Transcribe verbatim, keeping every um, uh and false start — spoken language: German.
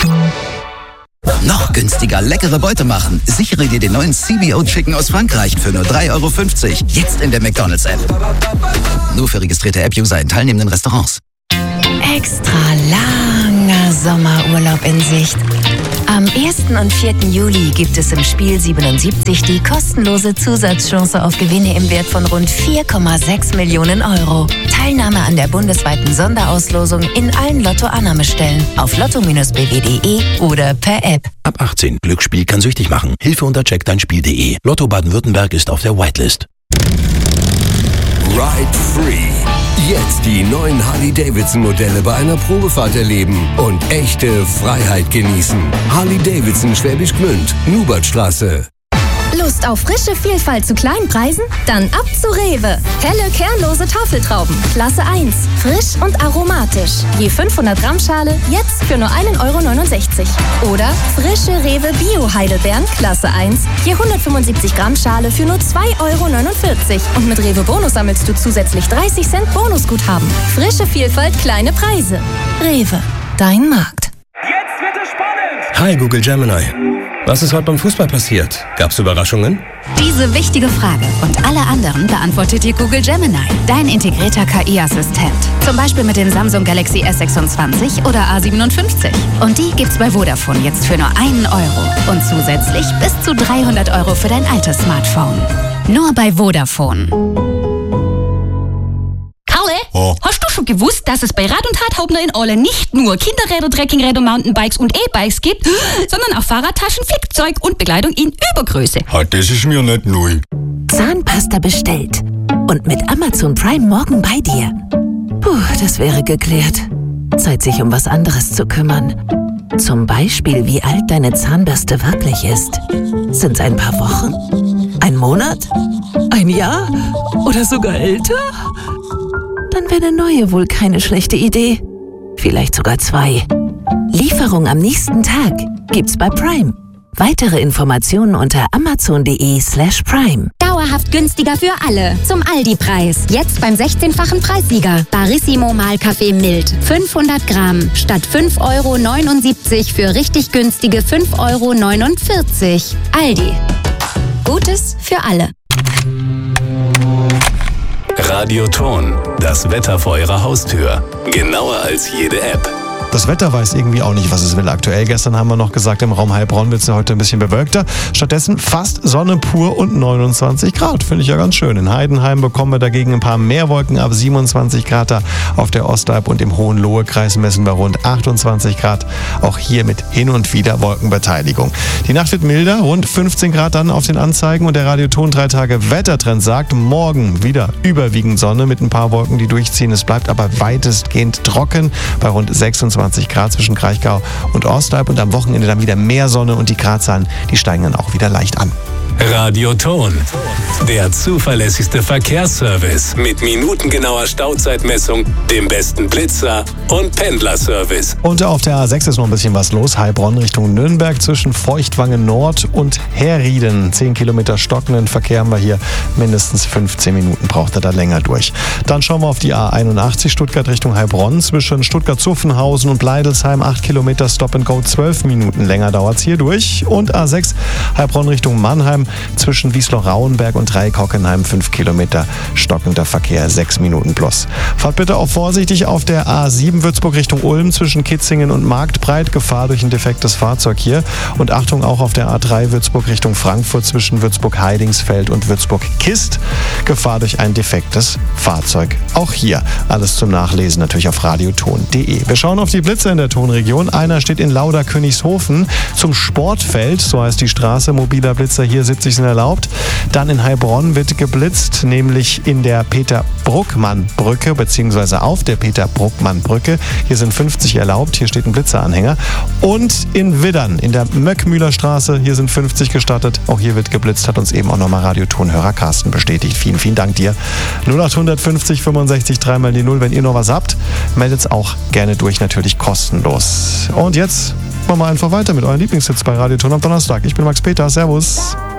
Noch günstiger leckere Beute machen. Sichere dir den neuen C B O Chicken aus Frankreich für nur drei Euro fünfzig. Jetzt in der McDonald's-App. Nur für registrierte App-User in teilnehmenden Restaurants. Extra langer Sommerurlaub in Sicht. Am ersten und vierten Juli gibt es im Spiel siebenundsiebzig die kostenlose Zusatzchance auf Gewinne im Wert von rund vier Komma sechs Millionen Euro. Teilnahme an der bundesweiten Sonderauslosung in allen Lotto-Annahmestellen auf lotto Bindestrich b w punkt d e oder per App. Ab achtzehn. Glücksspiel kann süchtig machen. Hilfe unter check dein Spiel punkt d e. Lotto Baden-Württemberg ist auf der Whitelist. Ride Free. Jetzt die neuen Harley-Davidson-Modelle bei einer Probefahrt erleben und echte Freiheit genießen. Harley-Davidson Schwäbisch Gmünd, Nubertstraße. Lust auf frische Vielfalt zu kleinen Preisen? Dann ab zu Rewe. Helle, kernlose Tafeltrauben, Klasse eins. Frisch und aromatisch. Je fünfhundert Gramm Schale, jetzt für nur ein Euro neunundsechzig. Oder frische Rewe Bio-Heidelbeeren, Klasse eins. Je hundertfünfundsiebzig Gramm Schale für nur zwei Euro neunundvierzig. Und mit Rewe Bonus sammelst du zusätzlich dreißig Cent Bonusguthaben. Frische Vielfalt, kleine Preise. Rewe, dein Markt. Jetzt wird es spannend! Hi Google Gemini. Was ist heute beim Fußball passiert? Gab's Überraschungen? Diese wichtige Frage und alle anderen beantwortet dir Google Gemini, dein integrierter K I-Assistent. Zum Beispiel mit dem Samsung Galaxy S sechsundzwanzig oder A siebenundfünfzig. Und die gibt's bei Vodafone jetzt für nur einen Euro. Und zusätzlich bis zu dreihundert Euro für dein altes Smartphone. Nur bei Vodafone. Oh. Hast du schon gewusst, dass es bei Rad- und Harthaubner in Orle nicht nur Kinderräder, Trekkingräder, Mountainbikes und E-Bikes gibt, sondern auch Fahrradtaschen, Flickzeug und Bekleidung in Übergröße? Halt, das ist mir nicht neu. Zahnpasta bestellt und mit Amazon Prime morgen bei dir. Puh, das wäre geklärt. Zeit, sich um was anderes zu kümmern. Zum Beispiel, wie alt deine Zahnbürste wirklich ist. Sind's ein paar Wochen? Ein Monat? Ein Jahr? Oder sogar älter? Dann wäre eine neue wohl keine schlechte Idee. Vielleicht sogar zwei. Lieferung am nächsten Tag gibt's bei Prime. Weitere Informationen unter amazon.de slash prime. Dauerhaft günstiger für alle. Zum Aldi-Preis. Jetzt beim sechzehnfachen Preissieger. Barissimo Mahlkaffee Mild. fünfhundert Gramm. Statt fünf Euro neunundsiebzig für richtig günstige fünf Euro neunundvierzig. Aldi. Gutes für alle. Radioton, das Wetter vor Ihrer Haustür. Genauer als jede App. Das Wetter weiß irgendwie auch nicht, was es will aktuell. Gestern haben wir noch gesagt, im Raum Heilbronn wird es ja heute ein bisschen bewölkter. Stattdessen fast Sonne pur und neunundzwanzig Grad. Finde ich ja ganz schön. In Heidenheim bekommen wir dagegen ein paar mehr Wolken ab siebenundzwanzig Grad. Da auf der Ostalb und im Hohenlohe-Kreis messen wir rund achtundzwanzig Grad. Auch hier mit hin und wieder Wolkenbeteiligung. Die Nacht wird milder, rund fünfzehn Grad dann auf den Anzeigen. Und der Radioton drei Tage Wettertrend sagt, morgen wieder überwiegend Sonne mit ein paar Wolken, die durchziehen. Es bleibt aber weitestgehend trocken bei rund sechsundzwanzig Grad zwischen Kraichgau und Ostalb und am Wochenende dann wieder mehr Sonne und die Gradzahlen, die steigen dann auch wieder leicht an. Radioton, der zuverlässigste Verkehrsservice mit minutengenauer Stauzeitmessung, dem besten Blitzer und Pendlerservice. Und auf der A sechs ist noch ein bisschen was los. Heilbronn Richtung Nürnberg zwischen Feuchtwangen Nord und Herrieden. zehn Kilometer stockenden Verkehr haben wir hier. Mindestens fünfzehn Minuten braucht er da länger durch. Dann schauen wir auf die A einundachtzig Stuttgart Richtung Heilbronn. Zwischen Stuttgart-Zuffenhausen und Bleidelsheim acht Kilometer Stop and Go, zwölf Minuten länger dauert es hier durch. Und A sechs Heilbronn Richtung Mannheim zwischen Wiesloch-Rauenberg und Dreieck-Hockenheim fünf Kilometer stockender Verkehr, sechs Minuten plus. Fahrt bitte auch vorsichtig auf der A sieben Würzburg Richtung Ulm zwischen Kitzingen und Marktbreit. Gefahr durch ein defektes Fahrzeug hier. Und Achtung auch auf der A drei Würzburg Richtung Frankfurt zwischen Würzburg-Heidingsfeld und Würzburg-Kist. Gefahr durch ein defektes Fahrzeug. Auch hier alles zum Nachlesen natürlich auf radioton punkt de. Wir schauen auf die Blitze in der Tonregion. Einer steht in Lauda-Königshofen zum Sportfeld, so heißt die Straße. Mobiler Blitzer hier siebzig sind erlaubt. Dann in Heilbronn wird geblitzt, nämlich in der Peter-Bruckmann-Brücke beziehungsweise auf der Peter-Bruckmann-Brücke. Hier sind fünfzig erlaubt, hier steht ein Blitzeranhänger. Und in Widdern, in der Möckmühler Straße, hier sind fünfzig gestattet. Auch hier wird geblitzt, hat uns eben auch nochmal Radiotonhörer Carsten bestätigt. Vielen, vielen Dank dir. null acht fünfzig fünfundsechzig drei mal die null. Wenn ihr noch was habt, meldet es auch gerne durch, natürlich kostenlos. Und jetzt machen wir einfach weiter mit euren Lieblingshits bei Radioton am Donnerstag. Ich bin Max Peter, servus.